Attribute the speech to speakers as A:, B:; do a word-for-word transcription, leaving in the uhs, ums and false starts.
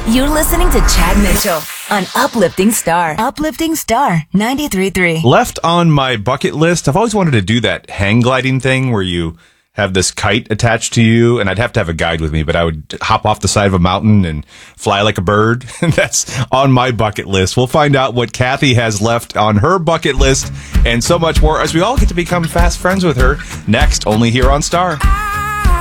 A: You're listening to Chad Mitchell on Uplifting Star. Uplifting Star ninety-three point three.
B: Left on my bucket list, I've always wanted to do that hang gliding thing where you have this kite attached to you, and I'd have to have a guide with me, but I would hop off the side of a mountain and fly like a bird. That's on my bucket list. We'll find out what Kathy has left on her bucket list and so much more as we all get to become fast friends with her next, only here on Star.